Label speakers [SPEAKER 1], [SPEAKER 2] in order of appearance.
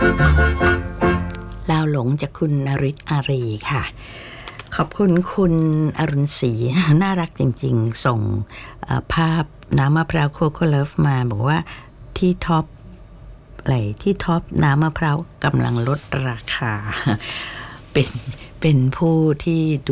[SPEAKER 1] ลาวหลงจากคุณนริศอารีค่ะขอบคุณคุณอรุณศรีน่ารักจริงๆส่งภาพน้ำมะพร้าวโคโค่เลิฟมาบอกว่าที่ท็อปน้ำมะพร้าวกำลังลดราคาเป็นผู้ที่